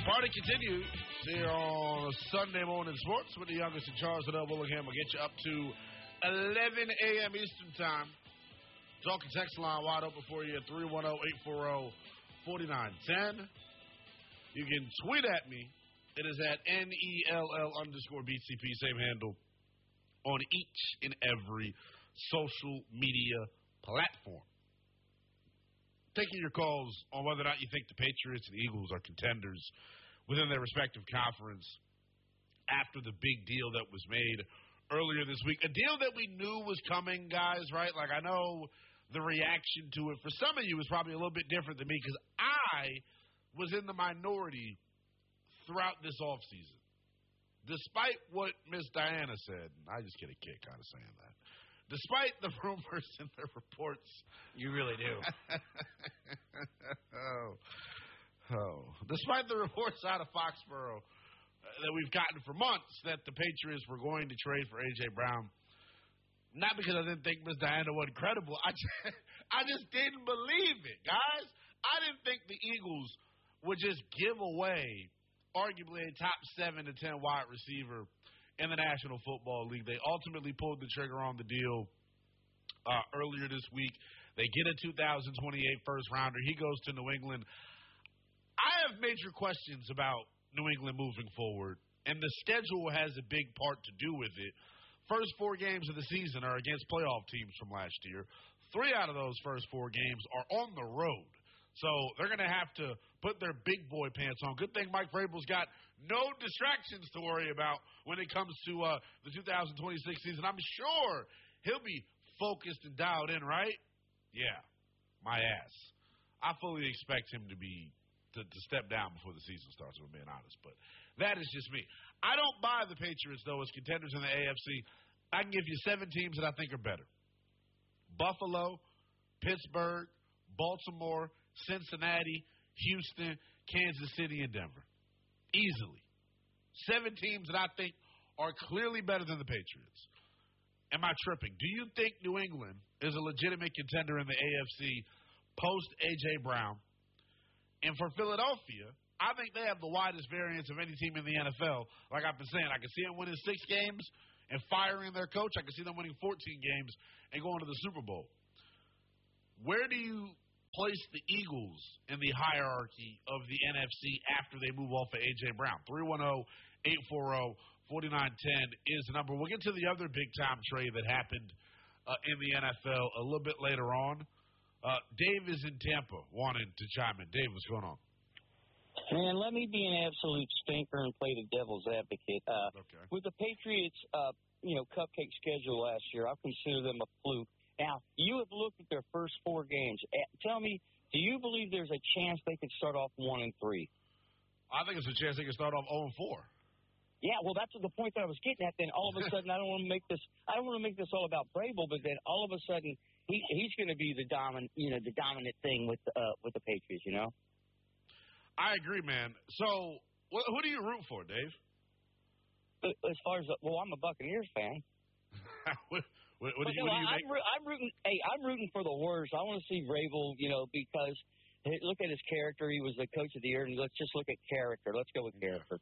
Party continues here on Sunday Morning Sports with the youngest in Charles and Willingham. Will get you up to 11 a.m. Eastern Time. Talking text line wide open for you at 310-840-4910. You can tweet at me. It is at NELL_BCP, same handle on each and every social media platform. Taking your calls on whether or not you think the Patriots and Eagles are contenders within their respective conference after the big deal that was made earlier this week. A deal that we knew was coming, guys, right? Like, I know the reaction to it for some of you was probably a little bit different than me because I was in the minority throughout this offseason. Despite what Miss Diana said, and I just get a kick out of saying that. Despite the rumors and the reports. You really do. Despite the reports out of Foxborough that we've gotten for months that the Patriots were going to trade for A.J. Brown, not because I didn't think Miss Diana wasn't credible. I just didn't believe it, guys. I didn't think the Eagles would just give away arguably a top 7 to 10 wide receiver in the National Football League. They ultimately pulled the trigger on the deal earlier this week. They get a 2028 first-rounder. He goes to New England. I have major questions about New England moving forward, and the schedule has a big part to do with it. First 4 games of the season are against playoff teams from last year. 3 out of those first 4 games are on the road. So they're going to have to put their big boy pants on. Good thing Mike Vrabel's got no distractions to worry about when it comes to the 2026 season. I'm sure he'll be focused and dialed in, right? Yeah, my ass. I fully expect him to step down before the season starts, if I'm being honest. But that is just me. I don't buy the Patriots, though, as contenders in the AFC. I can give you 7 teams that I think are better. Buffalo, Pittsburgh, Baltimore, Cincinnati, Houston, Kansas City, and Denver. Easily. 7 teams that I think are clearly better than the Patriots. Am I tripping? Do you think New England is a legitimate contender in the AFC post A.J. Brown? And for Philadelphia, I think they have the widest variance of any team in the NFL. Like I've been saying, I can see them winning 6 games and firing their coach. I can see them winning 14 games and going to the Super Bowl. Where do you place the Eagles in the hierarchy of the NFC after they move off of A.J. Brown? 310-840-4910 is the number. We'll get to the other big-time trade that happened in the NFL a little bit later on. Dave is in Tampa wanting to chime in. Dave, what's going on? Man, let me be an absolute stinker and play the devil's advocate. Okay. With the Patriots, cupcake schedule last year, I consider them a fluke. Now, you have looked at their first 4 games. Tell me, do you believe there's a chance they could start off 1-3? I think it's a chance they could start off 0-4. Yeah, well, that's the point that I was getting at. Then all of a sudden, I don't want to make this all about Vrabel, but then all of a sudden, he's going to be the dominant thing with the Patriots. You know. I agree, man. So, who do you root for, Dave? As far as I'm a Buccaneers fan. What do you make? I'm rooting for the worst. I want to see Vrabel, because look at his character. He was the coach of the year, and let's just look at character. Let's go with character.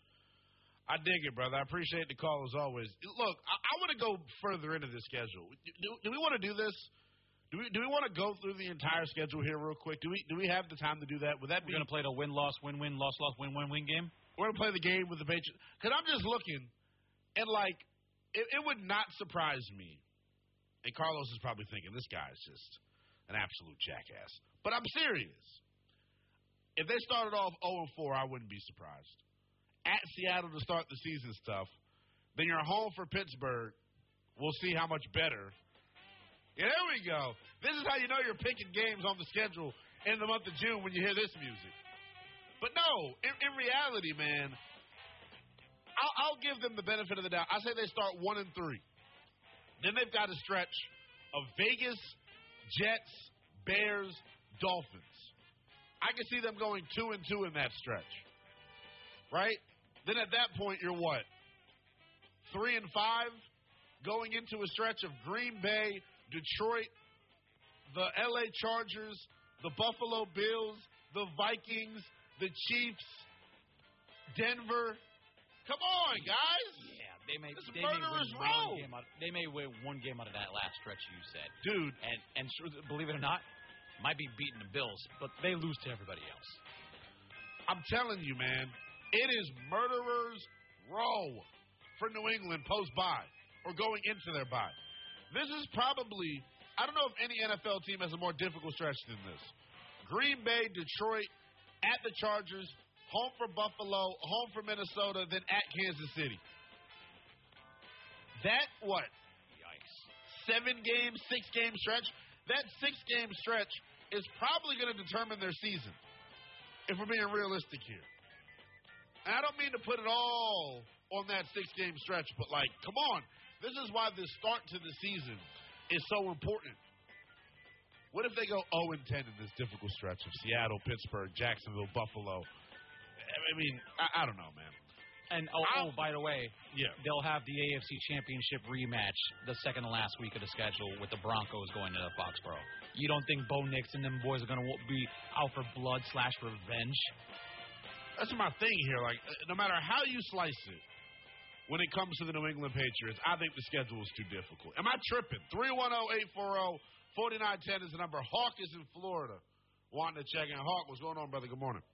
I dig it, brother. I appreciate the call as always. Look, I want to go further into the schedule. Do we want to do this? Do we want to go through the entire schedule here real quick? Do we have the time to do that? Would that be going to play the win-loss, win-win, loss-loss, win-win-win game? We're going to play the game with the Patriots. Because I'm just looking, and it would not surprise me. And Carlos is probably thinking, this guy is just an absolute jackass. But I'm serious. If they started off 0-4, I wouldn't be surprised. At Seattle to start the season stuff. Then you're home for Pittsburgh. We'll see how much better. Yeah, there we go. This is how you know you're picking games on the schedule in the month of June when you hear this music. But no, in reality, man, I'll give them the benefit of the doubt. I say they start 1-3. Then they've got a stretch of Vegas, Jets, Bears, Dolphins. I can see them going 2-2 in that stretch. Right? Then at that point, you're what? 3-5? Going into a stretch of Green Bay, Detroit, the L.A. Chargers, the Buffalo Bills, the Vikings, the Chiefs, Denver. Come on, guys. Yeah, they may It's win murderer's row. they may win one game out of that last stretch you said. Dude. And believe it or not, might be beating the Bills, but they lose to everybody else. I'm telling you, man, it is murderer's row for New England post-bye or going into their bye. This is probably, I don't know if any NFL team has a more difficult stretch than this. Green Bay, Detroit, at the Chargers, home for Buffalo, home for Minnesota, then at Kansas City. That, what? Yikes. 7-game, 6-game stretch? That 6-game stretch is probably going to determine their season, if we're being realistic here. And I don't mean to put it all on that 6-game stretch, but, like, come on. This is why this start to the season is so important. What if they go 0-10 in this difficult stretch of Seattle, Pittsburgh, Jacksonville, Buffalo? I mean, I don't know, man. And, by the way, they'll have the AFC Championship rematch the second to last week of the schedule with the Broncos going to Foxborough. You don't think Bo Nix and them boys are going to be out for blood/revenge? That's my thing here. Like, no matter how you slice it, when it comes to the New England Patriots, I think the schedule is too difficult. Am I tripping? 310-840-4910 is the number. Hawk is in Florida wanting to check in. Hawk, what's going on, brother? Good morning.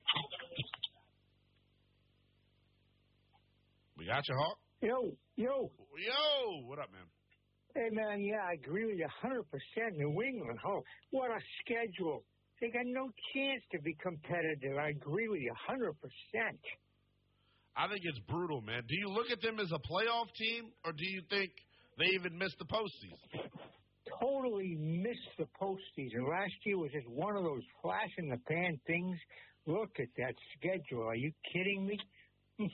We got you, Hawk? Yo. What up, man? Hey, man, I agree with you 100%. New England, what a schedule. They got no chance to be competitive. I agree with you 100%. I think it's brutal, man. Do you look at them as a playoff team, or do you think they even missed the postseason? Totally missed the postseason. Last year was just one of those flash-in-the-pan things. Look at that schedule. Are you kidding me? Yeah.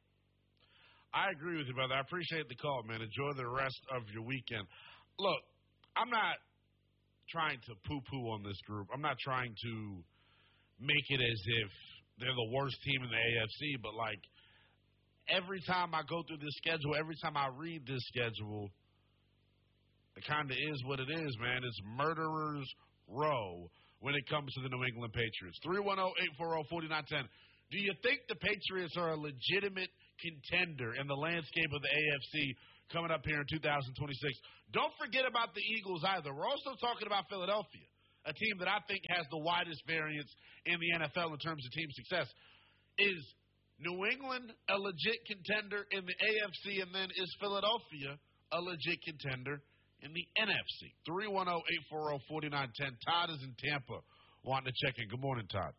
I agree with you, brother. I appreciate the call, man. Enjoy the rest of your weekend. Look, I'm not trying to poo-poo on this group. I'm not trying to make it as if they're the worst team in the AFC, but, like, every time I go through this schedule, every time I read this schedule, it kind of is what it is, man. It's murderer's row when it comes to the New England Patriots. 310-840-4910. Do you think the Patriots are a legitimate contender in the landscape of the AFC coming up here in 2026? Don't forget about the Eagles either. We're also talking about Philadelphia, a team that I think has the widest variance in the NFL in terms of team success. Is New England a legit contender in the AFC, and then is Philadelphia a legit contender in the NFC? 310-840-4910. Todd is in Tampa wanting to check in. Good morning, Todd.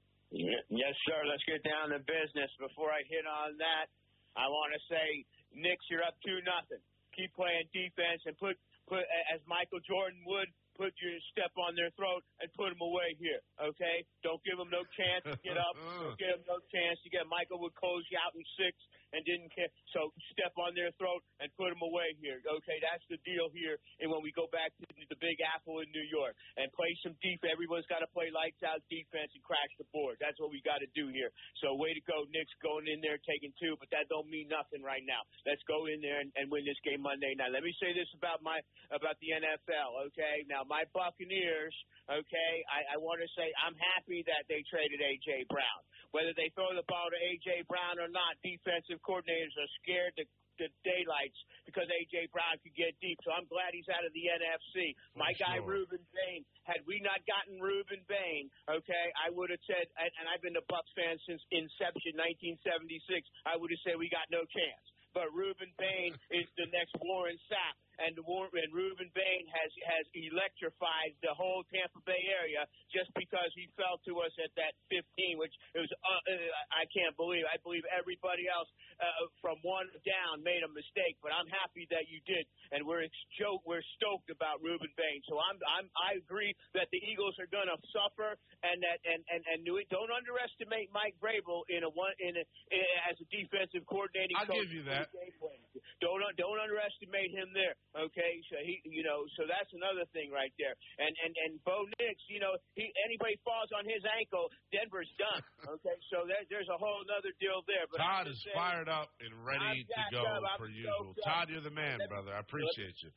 Yes, sir. Let's get down to business. Before I hit on that, I want to say, Knicks, you're up 2-0. Keep playing defense and put as Michael Jordan would, put your step on their throat and put them away here, okay? Don't give them no chance to get up. Don't give them no chance to get. Michael would close you out in 6 and didn't care. So step on their throat and put them away here, okay? That's the deal here. And when we go back to the Big Apple in New York and play some defense, everyone's got to play lights-out defense and crash the board. That's what we got to do here. So way to go, Knicks, going in there taking 2, but that don't mean nothing right now. Let's go in there and win this game Monday night. Let me say this about the NFL, okay? Now, my Buccaneers, okay, I want to say I'm happy that they traded A.J. Brown. Whether they throw the ball to A.J. Brown or not, defensive coordinators are scared to daylights because A.J. Brown could get deep. So I'm glad he's out of the NFC. My guy, Reuben Bain, had we not gotten Reuben Bain, okay, I would have said, and I've been a Bucs fan since inception, 1976, I would have said we got no chance. But Reuben Bain is the next Warren Sapp. And Reuben Bain has electrified the whole Tampa Bay area just because he fell to us at that 15, which it was I can't believe. I believe everybody else from one down made a mistake, but I'm happy that you did, and we're stoked about Reuben Bain. So I agree that the Eagles are going to suffer, and don't underestimate Mike Vrabel as a defensive coordinating coach. I'll give you that. Don't underestimate him there. Okay, so so that's another thing right there. And Bo Nix, anybody falls on his ankle, Denver's done. Okay, so there's a whole other deal there. But Todd is fired up and ready to go per usual. Todd, you're the man, brother. I appreciate you.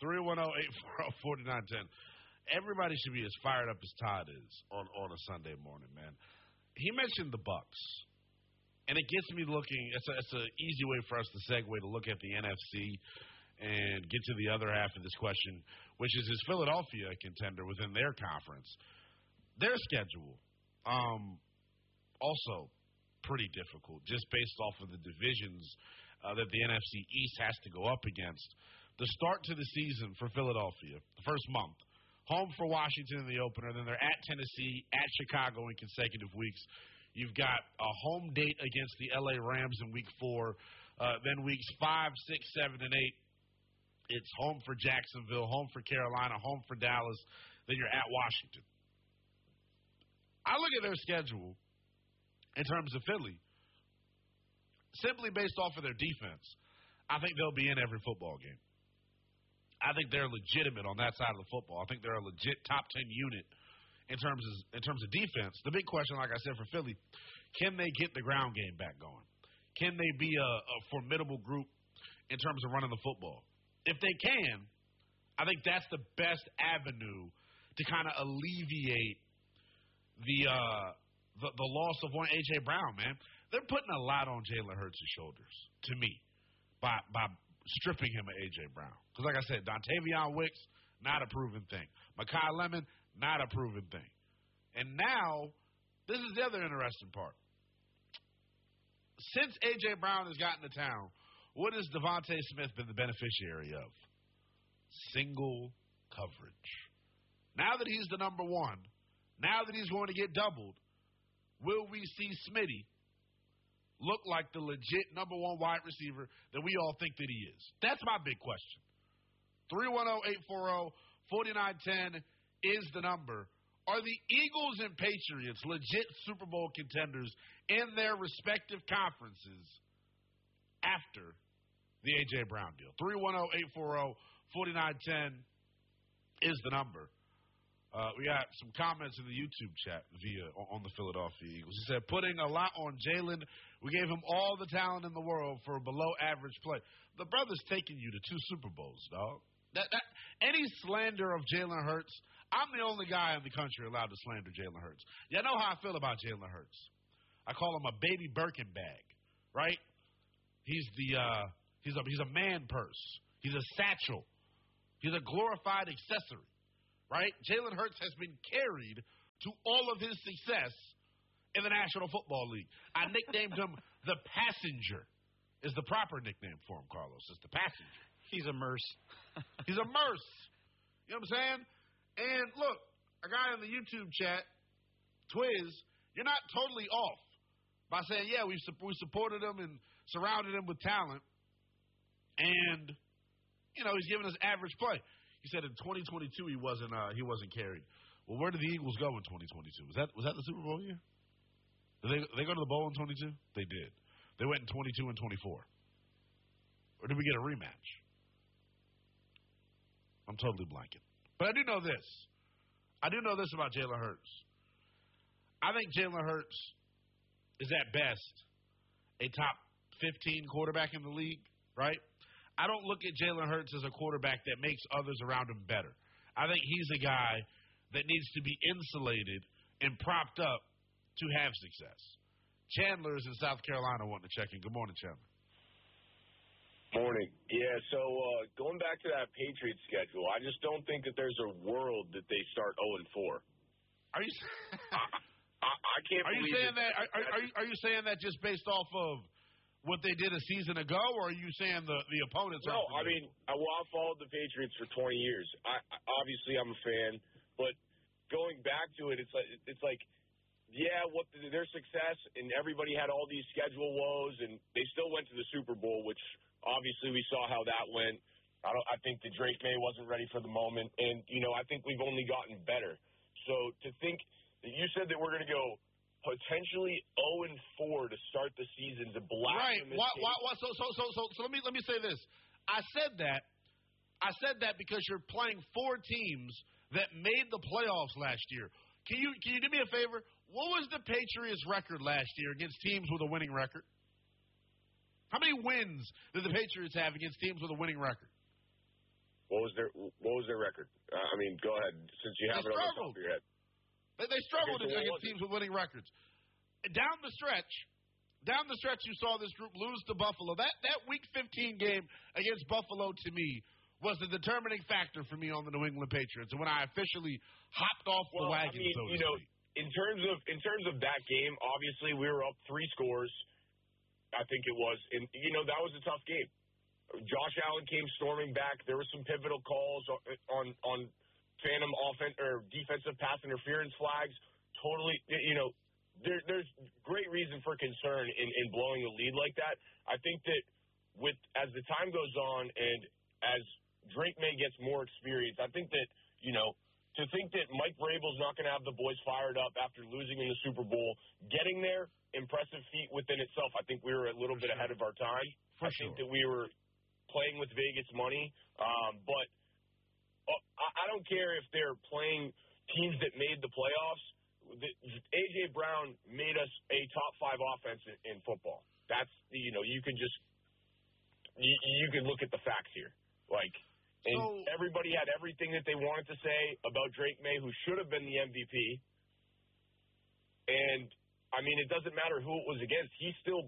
310-840-4910. Everybody should be as fired up as Todd is on a Sunday morning, man. He mentioned the Bucs, And it gets me looking. It's an easy way for us to segue to look at the NFC and get to the other half of this question, which is Philadelphia a contender within their conference? Their schedule, also pretty difficult, just based off of the divisions that the NFC East has to go up against. The start to the season for Philadelphia, the first month, home for Washington in the opener, then they're at Tennessee, at Chicago in consecutive weeks. You've got a home date against the L.A. Rams in Week 4. Then Weeks 5, 6, 7, and 8, it's home for Jacksonville, home for Carolina, home for Dallas. Then you're at Washington. I look at their schedule in terms of Philly, simply based off of their defense. I think they'll be in every football game. I think they're legitimate on that side of the football. I think they're a legit top 10 unit in terms of defense. The big question, like I said, for Philly, can they get the ground game back going? Can they be a formidable group in terms of running the football? If they can, I think that's the best avenue to kind of alleviate the loss of one A.J. Brown, man. They're putting a lot on Jalen Hurts' shoulders, to me, by stripping him of A.J. Brown. Because, like I said, Dontavion Wicks, not a proven thing. Mekhi Lemon, not a proven thing. And now, this is the other interesting part. Since A.J. Brown has gotten to town, what has Devontae Smith been the beneficiary of? Single coverage. Now that he's the number one, now that he's going to get doubled, will we see Smitty look like the legit number one wide receiver that we all think that he is? That's my big question. 310-840-4910 is the number. Are the Eagles and Patriots legit Super Bowl contenders in their respective conferences after the A.J. Brown deal? 310-840-4910 is the number. We got some comments in the YouTube chat on the Philadelphia Eagles. He said, putting a lot on Jalen. We gave him all the talent in the world for a below-average play. The brother's taking you to 2 Super Bowls, dog. Any slander of Jalen Hurts, I'm the only guy in the country allowed to slander Jalen Hurts. Y'all know how I feel about Jalen Hurts. I call him a baby Birkin bag, right? He's a man purse. He's a satchel. He's a glorified accessory, right? Jalen Hurts has been carried to all of his success in the National Football League. I nicknamed him the Passenger. Is the proper nickname for him, Carlos. It's the Passenger. He's a merce. He's a merce. You know what I'm saying? And look, a guy in the YouTube chat, Twiz, you're not totally off by saying, yeah, we supported him and surrounded him with talent, and you know he's giving us average play. He said in 2022 he wasn't carried. Well, where did the Eagles go in 2022? Was that the Super Bowl year? Did they go to the bowl in 22? They did. They went in 22 and 24. Or did we get a rematch? I'm totally blanking. But I do know this. I do know this about Jalen Hurts. I think Jalen Hurts is at best a top 15 quarterback in the league, right? I don't look at Jalen Hurts as a quarterback that makes others around him better. I think he's a guy that needs to be insulated and propped up to have success. Chandler is in South Carolina wanting to check in. Good morning, Chandler. Morning. Yeah, so going back to that Patriots schedule, I just don't think that there's a world that they start 0-4. Are you? I can't. Are you saying that? Are you saying that just based off of what they did a season ago, or are you saying the opponents? No, I mean, I've followed the Patriots for 20 years. Obviously I'm a fan, but going back to it, it's like. Yeah, their success, and everybody had all these schedule woes, and they still went to the Super Bowl, which obviously we saw how that went. I think the Drake May wasn't ready for the moment, and, I think we've only gotten better. So to think that you said that we're going to go potentially 0-4 to start the season to blasphemous. Right. So let me say this. I said that because you're playing 4 teams that made the playoffs last year. Can you do me a favor? What was the Patriots' record last year against teams with a winning record? How many wins did the Patriots have against teams with a winning record? What was their record? I mean, go ahead, since you have it on the top of your head. They struggled against teams with winning records. Down the stretch, down the stretch, you saw this group lose to Buffalo. That Week 15 game against Buffalo, to me, was the determining factor for me on the New England Patriots. And when I officially hopped off the wagon, so to speak. In terms of that game, obviously we were up 3 scores. I think it was, and that was a tough game. Josh Allen came storming back. There were some pivotal calls on phantom offense or defensive pass interference flags. Totally, there's great reason for concern in blowing a lead like that. I think that as the time goes on and as Drake May gets more experience, I think that, to think that Mike Vrabel's not going to have the boys fired up after losing in the Super Bowl, getting there, impressive feat within itself. I think we were a little bit ahead of our time. I think that we were playing with Vegas money. But I don't care if they're playing teams that made the playoffs. A.J. Brown made us a top 5 offense in football. That's, you can just you can look at the facts here. And everybody had everything that they wanted to say about Drake May, who should have been the MVP. And I mean, it doesn't matter who it was against. He still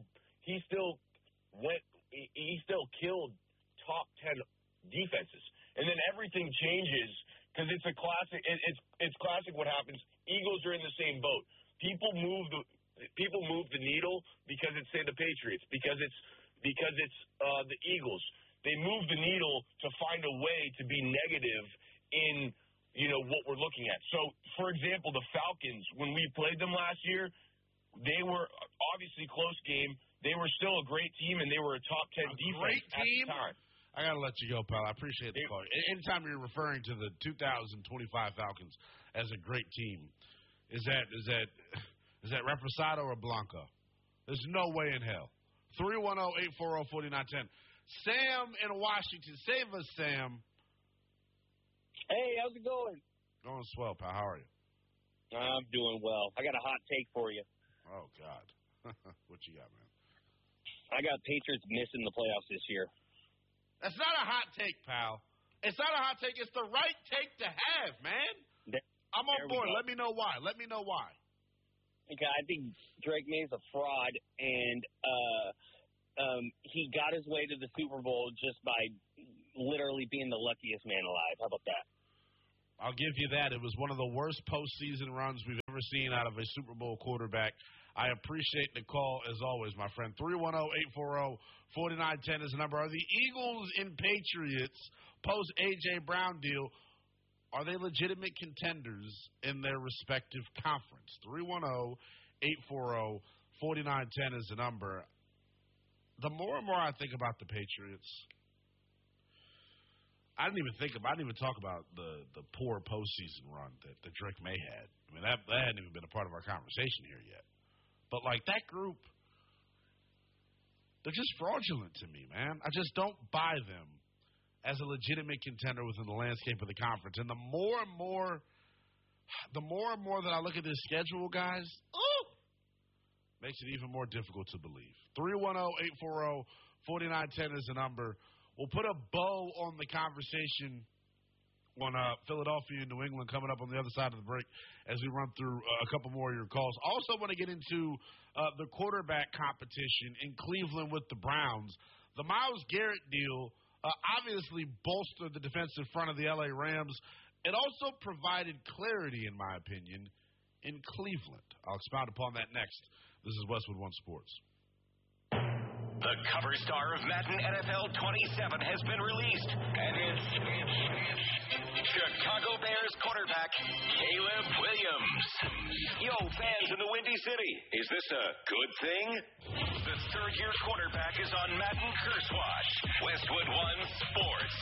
killed top 10 defenses. And then everything changes because it's a classic. It's classic what happens. Eagles are in the same boat. People move the needle because it's, say, the Patriots, because it's the Eagles. They move the needle to find a way to be negative in, what we're looking at. So, for example, the Falcons, when we played them last year, they were obviously close game. They were still a great team, and they were a top 10 defense great team? at the time. I got to let you go, pal. I appreciate the call. Anytime you're referring to the 2025 Falcons as a great team, is that Reposado or Blanco? There's no way in hell. 310-840-4910. Sam in Washington. Save us, Sam. Hey, how's it going? Going swell, pal. How are you? I'm doing well. I got a hot take for you. Oh, God. What you got, man? I got Patriots missing the playoffs this year. That's not a hot take, pal. It's not a hot take. It's the right take to have, man. I'm on board. Let me know why. Okay, I think Drake May's a fraud, and he got his way to the Super Bowl just by literally being the luckiest man alive. How about that? I'll give you that. It was one of the worst postseason runs we've ever seen out of a Super Bowl quarterback. I appreciate the call, as always, my friend. 310-840-4910 is the number. Are the Eagles and Patriots post-A.J. Brown deal, are they legitimate contenders in their respective conference? 310-840-4910 is the number. The more and more I think about the Patriots, I didn't even talk about the poor postseason run that Drake May had. I mean, that hadn't even been a part of our conversation here yet. But, that group, they're just fraudulent to me, man. I just don't buy them as a legitimate contender within the landscape of the conference. And the more and more that I look at this schedule, guys, makes it even more difficult to believe. 310-840-4910 is the number. We'll put a bow on the conversation on Philadelphia and New England coming up on the other side of the break as we run through a couple more of your calls. Also want to get into the quarterback competition in Cleveland with the Browns. The Myles Garrett deal obviously bolstered the defensive front of the L.A. Rams. It also provided clarity, in my opinion, in Cleveland. I'll expound upon that next. This is Westwood One Sports. The cover star of Madden NFL 27 has been released, and it's Chicago Bears quarterback Caleb Williams. Yo, fans in the Windy City, is this a good thing? The third-year quarterback is on Madden Curse Watch. Westwood One Sports.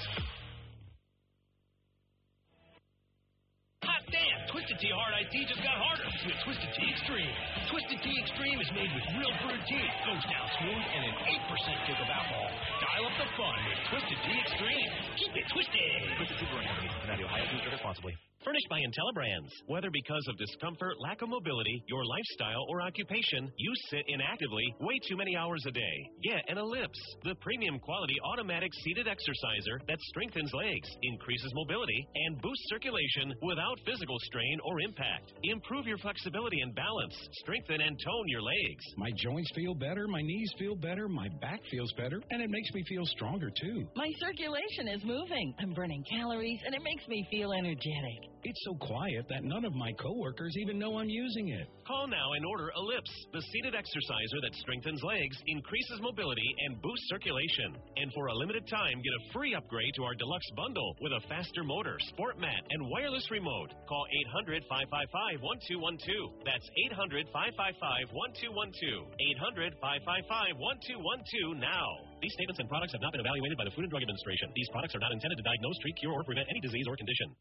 Hot damn! Twisted Tea Hard Iced Tea just got harder with Twisted Tea Extreme. Twisted Tea Extreme is made with real brewed tea, goes down smooth, and an 8% kick of alcohol. Dial up the fun with Twisted Tea Extreme. Keep it twisted. Twisted Tea Brewing Company, Cincinnati, Ohio. Please drink responsibly. Furnished by IntelliBrands. Whether because of discomfort, lack of mobility, your lifestyle, or occupation, you sit inactively way too many hours a day. Get an Ellipse, the premium quality automatic seated exerciser that strengthens legs, increases mobility, and boosts circulation without physical strain or impact. Improve your flexibility and balance. Strengthen and tone your legs. My joints feel better, my knees feel better, my back feels better, and it makes me feel stronger, too. My circulation is moving. I'm burning calories, and it makes me feel energetic. It's so quiet that none of my coworkers even know I'm using it. Call now and order Ellipse, the seated exerciser that strengthens legs, increases mobility, and boosts circulation. And for a limited time, get a free upgrade to our deluxe bundle with a faster motor, sport mat, and wireless remote. Call 800-555-1212. That's 800-555-1212. 800-555-1212 now. These statements and products have not been evaluated by the Food and Drug Administration. These products are not intended to diagnose, treat, cure, or prevent any disease or condition.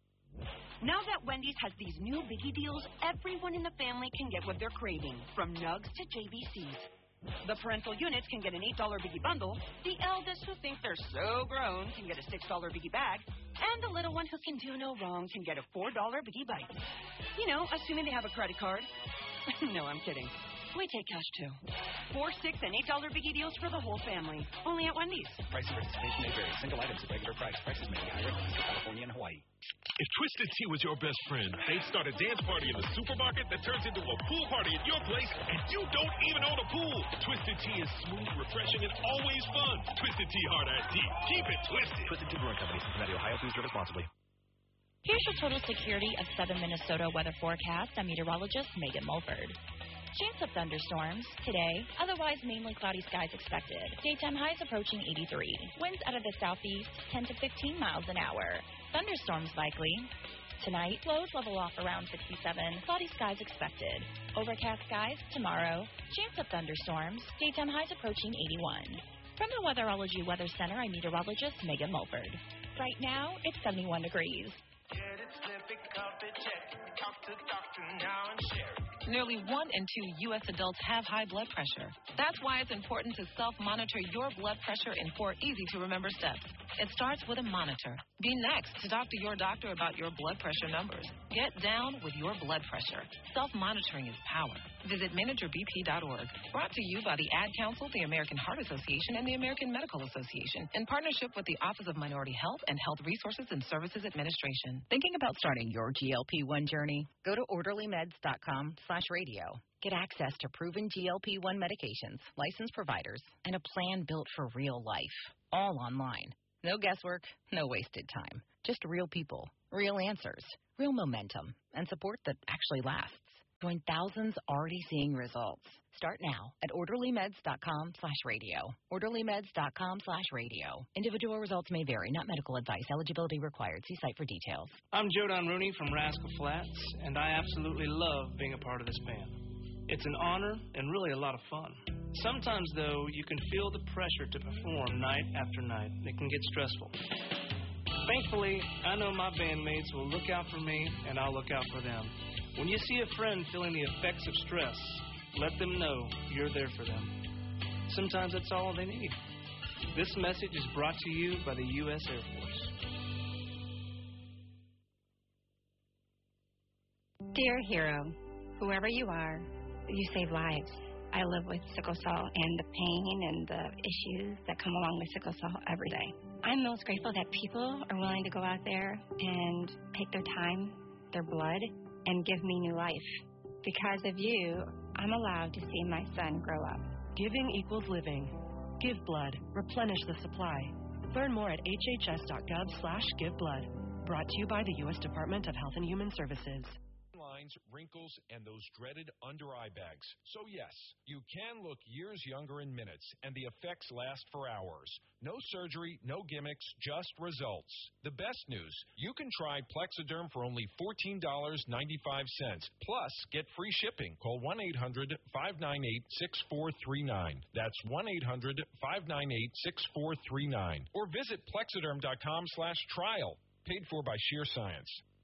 Now that Wendy's has these new biggie deals, everyone in the family can get what they're craving, from nugs to JBCs. The parental units can get an $8 biggie bundle, the eldest who think they're so grown can get a $6 biggie bag, and the little one who can do no wrong can get a $4 biggie bite. You know, assuming they have a credit card. No, I'm kidding. We take cash, too. 4, 6, and $8 biggie deals for the whole family. Only at Wendy's. Price and participation may vary. Single items at regular price. Prices may be higher in California and Hawaii. If Twisted Tea was your best friend, they'd start a dance party in the supermarket that turns into a pool party at your place, and you don't even own a pool. Twisted Tea is smooth, refreshing, and always fun. Twisted Tea Hard Iced Tea. Keep it twisted. Twisted Tea Brewing Company, Cincinnati, Ohio. Please drink responsibly. Here's your total security of 7 Minnesota weather forecast. I'm meteorologist Megan Mulford. Chance of thunderstorms today, otherwise mainly cloudy skies expected. Daytime highs approaching 83. Winds out of the southeast 10 to 15 miles an hour. Thunderstorms likely. Tonight, lows level off around 67. Cloudy skies expected. Overcast skies tomorrow. Chance of thunderstorms. Daytime highs approaching 81. From the Weatherology Weather Center, I'm meteorologist Megan Mulford. Right now, it's 71 degrees. Get it, slip it, cup it, check it. Talk to the doctor now and share it. Nearly 1 in 2 U.S. adults have high blood pressure. That's why it's important to self-monitor your blood pressure in 4 easy-to-remember steps. It starts with a monitor. Be next to talk to your doctor about your blood pressure numbers. Get down with your blood pressure. Self-monitoring is power. Visit managerbp.org. Brought to you by the Ad Council, the American Heart Association, and the American Medical Association, in partnership with the Office of Minority Health and Health Resources and Services Administration. Thinking about starting your GLP-1 journey? Go to orderlymeds.com/radio. Get access to proven GLP-1 medications, licensed providers, and a plan built for real life. All online. No guesswork, no wasted time. Just real people, real answers, real momentum, and support that actually lasts. Join thousands already seeing results. Start now at orderlymeds.com/radio. orderlymeds.com/radio. Individual results may vary, not medical advice. Eligibility required. See site for details. I'm Jodan Rooney from Rascal Flats, and I absolutely love being a part of this band. It's an honor and really a lot of fun. Sometimes, though, you can feel the pressure to perform night after night. It can get stressful. Thankfully, I know my bandmates will look out for me, and I'll look out for them. When you see a friend feeling the effects of stress, let them know you're there for them. Sometimes that's all they need. This message is brought to you by the U.S. Air Force. Dear hero, whoever you are, you save lives. I live with sickle cell and the pain and the issues that come along with sickle cell every day. I'm most grateful that people are willing to go out there and take their time, their blood, and give me new life. Because of you, I'm allowed to see my son grow up. Giving equals living. Give blood. Replenish the supply. Learn more at hhs.gov/giveblood. Brought to you by the U.S. Department of Health and Human Services. Lines, wrinkles, and those dreaded under-eye bags. So yes, you can look years younger in minutes, and the effects last for hours. No surgery, no gimmicks, just results. The best news, you can try Plexiderm for only $14.95. Plus, get free shipping. Call 1-800-598-6439. That's 1-800-598-6439. Or visit Plexiderm.com/trial. Paid for by Sheer Science.